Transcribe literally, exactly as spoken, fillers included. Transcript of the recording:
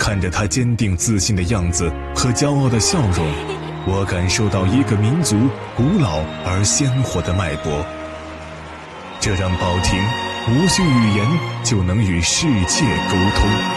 看着他坚定自信的样子和骄傲的笑容，我感受到一个民族古老而鲜活的脉搏。这让宝婷无需语言就能与世界沟通。